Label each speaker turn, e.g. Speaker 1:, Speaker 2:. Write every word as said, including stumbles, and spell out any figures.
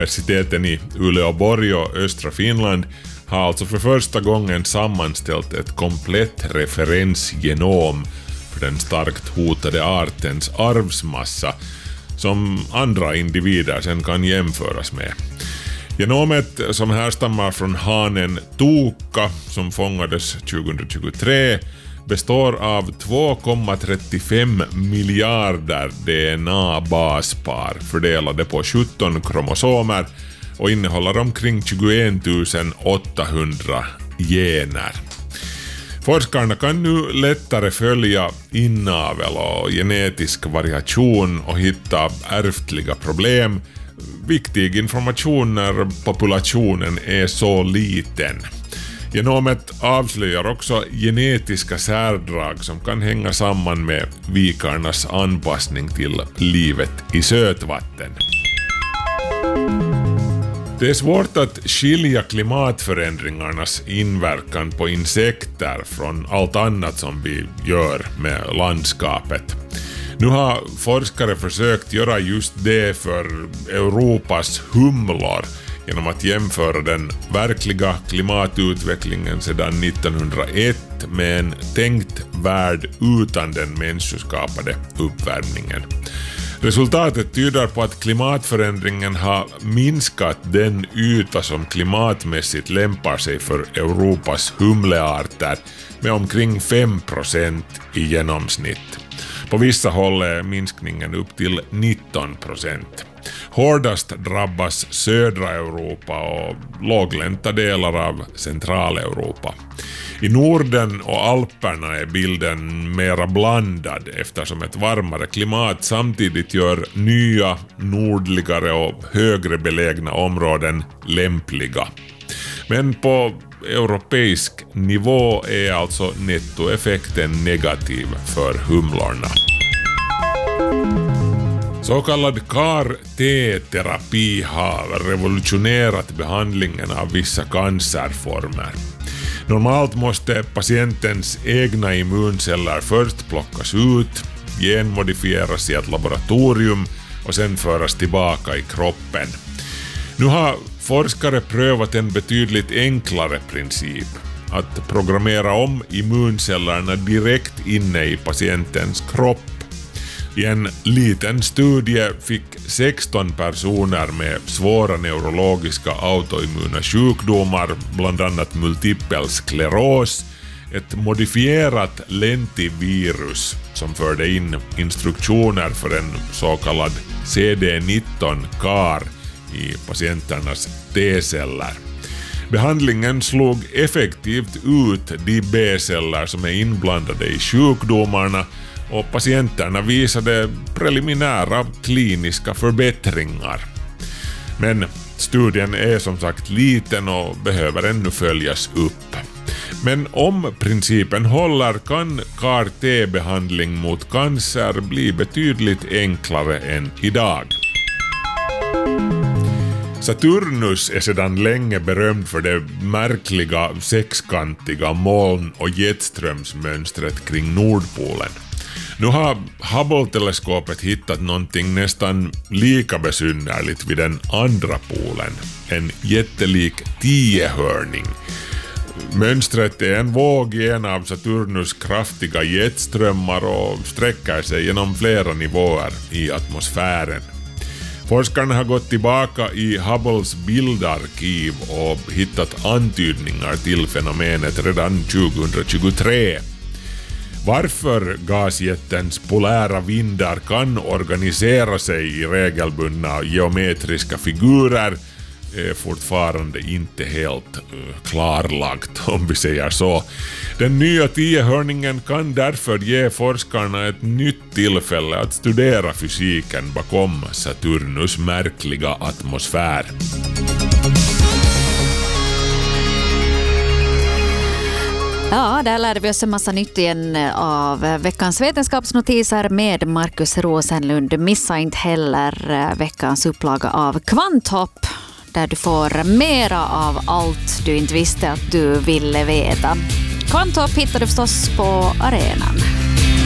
Speaker 1: Universiteten i Uleåborg och östra Finland har alltså för första gången sammanställt ett komplett referensgenom för den starkt hotade artens arvsmassa som andra individer sen kan jämföras med. Genomet, som härstammar från hanen Tuukka som fångades tjugohundratjugotre, består av två komma trettiofem miljarder D N A-baspar fördelade på sjutton kromosomer och innehåller omkring tjugoett tusen åttahundra gener. Forskarna kan nu lättare följa inavel och genetisk variation och hitta ärftliga problem. Viktig information när populationen är så liten. Genomet avslöjar också genetiska särdrag som kan hänga samman med vikarnas anpassning till livet i sötvatten. Det är svårt att skilja klimatförändringarnas inverkan på insekter från allt annat som vi gör med landskapet. Nu har forskare försökt göra just det för Europas humlor genom att jämföra den verkliga klimatutvecklingen sedan nittonhundraett med en tänkt värld utan den människoskapade uppvärmningen. Resultatet tyder på att klimatförändringen har minskat den yta som klimatmässigt lämpar sig för Europas humlearter med omkring fem procent i genomsnitt. På vissa håll är minskningen upp till nitton procent. Hårdast drabbas södra Europa och låglänta delar av Centraleuropa. I Norden och Alperna är bilden mera blandad eftersom ett varmare klimat samtidigt gör nya, nordligare och högre belägna områden lämpliga. Men på europeisk nivå är alltså nettoeffekten negativ för humlorna. Så kallad C A R T-terapi har revolutionerat behandlingen av vissa cancerformer. Normalt måste patientens egna immunceller först plockas ut, genmodifieras i ett laboratorium och sen föras tillbaka i kroppen. Nu har forskare prövat en betydligt enklare princip, att programmera om immuncellerna direkt inne i patientens kropp. I en liten studie fick sexton personer med svåra neurologiska autoimmuna sjukdomar, bland annat multipel skleros, ett modifierat lentivirus som förde in instruktioner för en så kallad C D nitton C A R i patienternas T-celler. Behandlingen slog effektivt ut de B-celler som är inblandade i sjukdomarna och patienterna visade preliminära kliniska förbättringar. Men studien är som sagt liten och behöver ännu följas upp. Men om principen håller kan C A R T-behandling mot cancer bli betydligt enklare än idag. Saturnus är sedan länge berömd för det märkliga sexkantiga moln- och jetströmsmönstret kring Nordpolen. Nu har Hubble-teleskopet hittat någonting nästan lika besynnerligt vid den andra polen, en jättelik tiehörning. Mönstret är en våg i en av Saturnus kraftiga jetströmmar och sträcker sig genom flera nivåer i atmosfären. Forskarna har gått tillbaka i Hubbles bildarkiv och hittat antydningar till fenomenet redan tjugohundratjugotre. Varför gasjättens polära vindar kan organisera sig i regelbundna geometriska figurer är fortfarande inte helt uh, klarlagt, om vi säger så. Den nya tiehörningen kan därför ge forskarna ett nytt tillfälle att studera fysiken bakom Saturnus märkliga atmosfär.
Speaker 2: Ja, där lärde vi oss en massa nytt igen av veckans vetenskapsnotiser med Markus Rosenlund. Missa inte heller veckans upplaga av Kvanthopp, där du får mera av allt du inte visste att du ville veta. Kvanthopp hittar du förstås på arenan.